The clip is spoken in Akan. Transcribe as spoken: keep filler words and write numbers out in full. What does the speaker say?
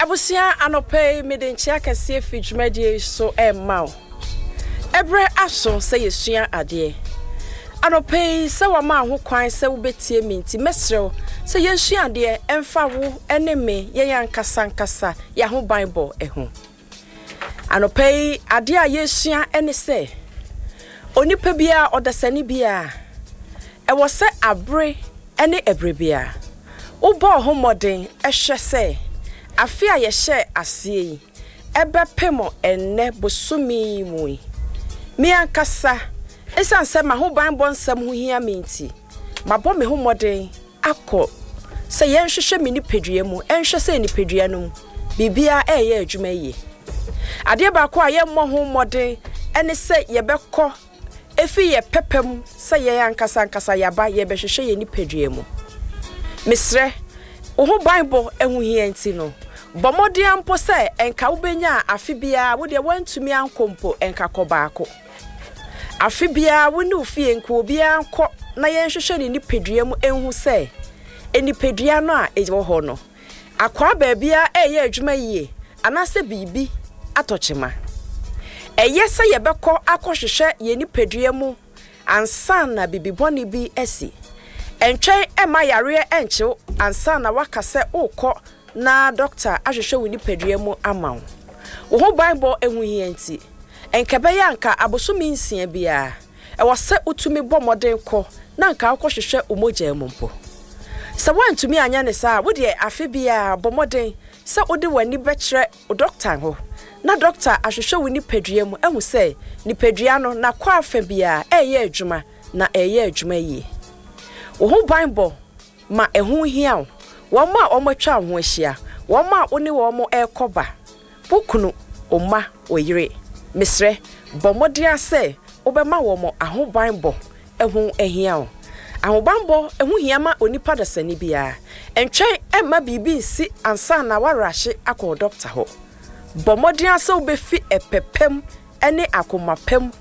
Abusia anope medenchia kase fidjumedie so e mau. Ebre aso se yesua ade. Anope se wa ma ho kwan se wo betie mi nti mesrew se yesua ade emfa wo ene me ye yankasa nkasa ya ho bible eho. Anope ade a yesua ene se onipa bia odasani bia e wo se abre ene ebre bia wo bo ho moden ehwe se afia ye hye asie ebe pemo enne bosumi mu mi ankasa esan se ma ho ban bon sam ho hia menti mabo me ho moden akọ se ye nhwehwe mi ni pedua mu enhwe se ni pedua no bibia eye adwuma yi ade ba ko aye mo ho moden ene se ye bekọ efi ye pepem se ye ankasa ankasa yaba ye behwehwe ye ni pedua mu misre wo bible ehu hia enti no bomodi ampo se enka ubenya afibia wo de wantumi ankompo enka kobaako afibia wo ni ofie enka obi anko na ye nhwehwe ni nipedua mu enhu se enipedua no a ewo ho no akwa baabia eye adwuma yie anase bibi atochema eye se ye bekọ akohwehwe ye nipedua mu ansa na bibiboni bi esi entwen ema yare enchew ansa na wakase ukọ na doctor ahwehwe wini pedua mu amaw wo ho bible ehu hienti enkebe ya nka abosumi nsia bia e wose utumi bomoden kọ na nka akohwehwe umoja mu mpo se wantumi anya ne sa wo de afi bia bomoden se ode wani bekere o doctor ho na doctor ahwehwe wini pedua mu ehu se ni pedua no na kwa afa bia eye adwuma na eye adwuma yi wo ho bible ma ehu hia woma omotwa ho ahia woma oni womo ekoba bukunu oma oyire misre bomodia se obema womo aho bible ehu ehia o aho bible ehu hia ma onipa dasani bia entwen emma bibi nsi ansa na warahye akọ doctor ho bomodia se obefi epepem ene akomapem